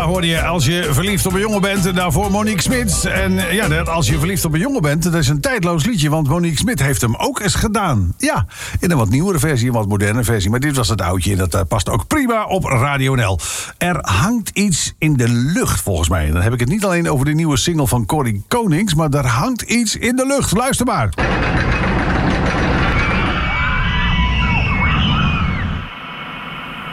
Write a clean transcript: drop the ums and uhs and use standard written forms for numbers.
hoorde je Als je verliefd op een jongen bent. Daarvoor Monique Smit. En ja, Als je verliefd op een jongen bent, dat is een tijdloos liedje. Want Monique Smit heeft hem ook eens gedaan. Ja, in een wat nieuwere versie, een wat moderne versie. Maar dit was het oudje en dat past ook prima op Radio NL. Er hangt iets in de lucht, volgens mij. Dan heb ik het niet alleen over de nieuwe single van Corrie Konings, maar er hangt iets in de lucht. Luister maar.